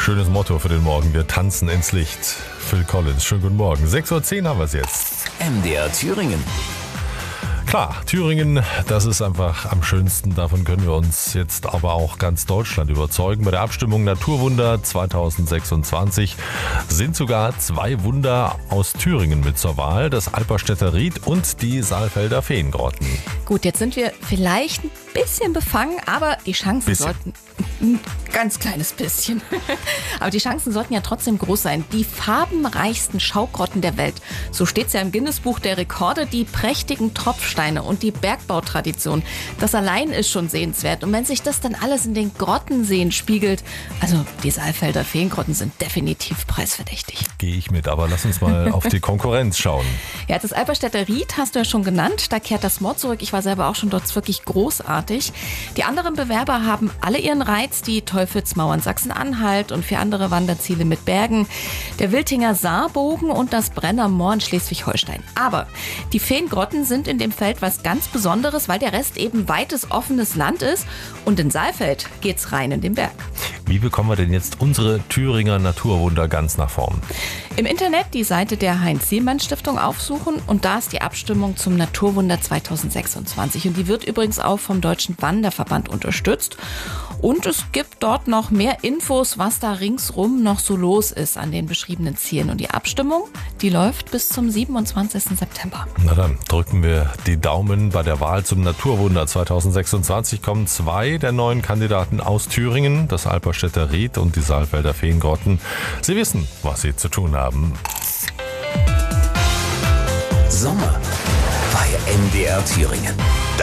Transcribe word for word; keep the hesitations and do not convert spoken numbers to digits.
Schönes Motto für den Morgen. Wir tanzen ins Licht. Phil Collins, schönen guten Morgen. sechs Uhr zehn haben wir es jetzt. M D R Thüringen. Klar, Thüringen, das ist einfach am schönsten. Davon können wir uns jetzt aber auch ganz Deutschland überzeugen. Bei der Abstimmung Naturwunder zweitausendsechsundzwanzig sind sogar zwei Wunder aus Thüringen mit zur Wahl. Das Alperstädter Ried und die Saalfelder Feengrotten. Gut, jetzt sind wir vielleicht ein bisschen befangen, aber die Chancen Bisschen. sollten... Ein ganz kleines bisschen. Aber die Chancen sollten ja trotzdem groß sein. Die farbenreichsten Schaugrotten der Welt. So steht es ja im Guinness-Buch der Rekorde. Die prächtigen Tropfsteine und die Bergbautradition. Das allein ist schon sehenswert. Und wenn sich das dann alles in den Grottenseen spiegelt, also die Saalfelder Feengrotten sind definitiv preisverdächtig. Gehe ich mit, aber lass uns mal auf die Konkurrenz schauen. Ja, das Alperstädter Ried hast du ja schon genannt. Da kehrt das Mord zurück. Ich war selber auch schon dort, ist wirklich großartig. Die anderen Bewerber haben alle ihren Reiz, die Teufelsmauern Sachsen-Anhalt und vier andere Wanderziele mit Bergen, der Wiltinger Saarbogen und das Brenner Moor in Schleswig-Holstein. Aber die Feengrotten sind in dem Feld was ganz Besonderes, weil der Rest eben weites, offenes Land ist und in Saalfeld geht's rein in den Berg. Wie bekommen wir denn jetzt unsere Thüringer Naturwunder ganz nach vorn? Im Internet die Seite der Heinz-Sielmann-Stiftung aufsuchen und da ist die Abstimmung zum Naturwunder zweitausendsechsundzwanzig. Und die wird übrigens auch vom Deutschen Wanderverband unterstützt. Und es gibt dort noch mehr Infos, was da ringsrum noch so los ist an den beschriebenen Zielen. Und die Abstimmung, die läuft bis zum siebenundzwanzigsten September. Na dann drücken wir die Daumen. Bei der Wahl zum Naturwunder zweitausendsechsundzwanzig kommen zwei der neuen Kandidaten aus Thüringen, das Alperstädter Ried und die Saalfelder Feengrotten. Sie wissen, was sie zu tun haben. Sommer bei M D R Thüringen.